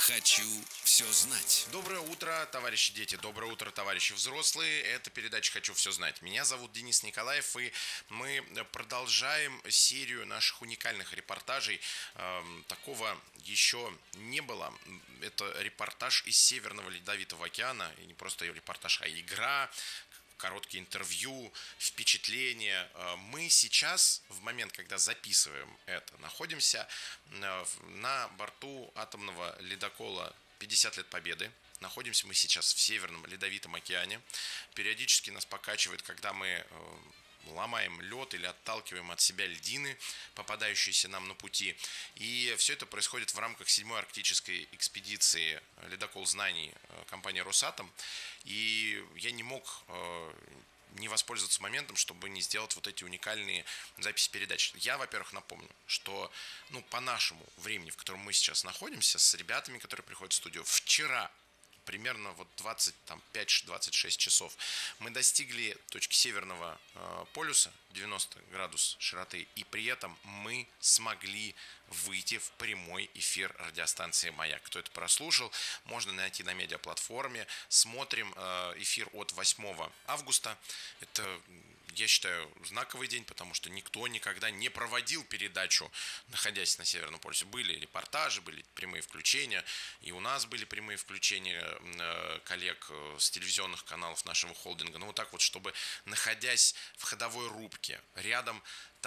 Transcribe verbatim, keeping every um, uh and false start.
Хочу все знать. Доброе утро, товарищи дети, доброе утро, товарищи взрослые. Это передача «Хочу все знать». Меня зовут Денис Николаев, и мы продолжаем серию наших уникальных репортажей. Эм, такого еще не было. Это репортаж из Северного Ледовитого океана, и не просто репортаж, а игра, короткие интервью, впечатления. Мы сейчас, в момент, когда записываем это, находимся на борту атомного ледокола пятьдесят лет Победы. Находимся мы сейчас в Северном Ледовитом океане. Периодически нас покачивает, когда мы ломаем лед или отталкиваем от себя льдины, попадающиеся нам на пути. И все это происходит в рамках седьмой арктической экспедиции «Ледокол знаний» компании «Росатом». И я не мог не воспользоваться моментом, чтобы не сделать вот эти уникальные записи передач. Я, во-первых, напомню, что ну, по нашему времени, в котором мы сейчас находимся, с ребятами, которые приходят в студию, вчера примерно вот двадцать пять - двадцать шесть часов мы достигли точки северного э, полюса, девяносто градус широты, и при этом мы смогли выйти в прямой эфир радиостанции «Маяк». Кто это прослушал, можно найти на медиаплатформе. Смотрим э, эфир от восьмого августа. Это, я считаю, знаковый день, потому что никто никогда не проводил передачу, находясь на Северном полюсе. Были репортажи, были прямые включения, и у нас были прямые включения коллег с телевизионных каналов нашего холдинга. Но вот так вот, чтобы, находясь в ходовой рубке, рядом